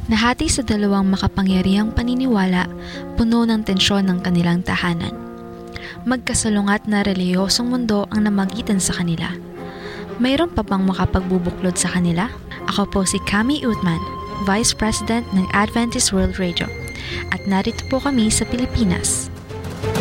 Nahati sa dalawang makapangyarihang paniniwala, puno ng tensyon ng kanilang tahanan. Magkasalungat na relihiyosong mundo ang namagitan sa kanila. Mayroon pa bang makapagbubuklod sa kanila? Ako po si Cami Utman, Vice President ng Adventist World Radio, at narito po kami sa Pilipinas.